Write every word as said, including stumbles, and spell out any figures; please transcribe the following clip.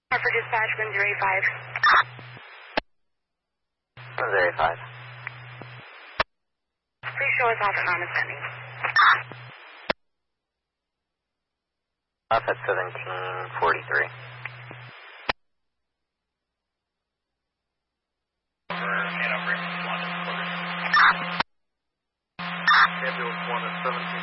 For dispatch, one zero eight five. one zero eight five. Please show us off at Mama Sending. Off at seventeen forty-three. Ambulance one at seventeen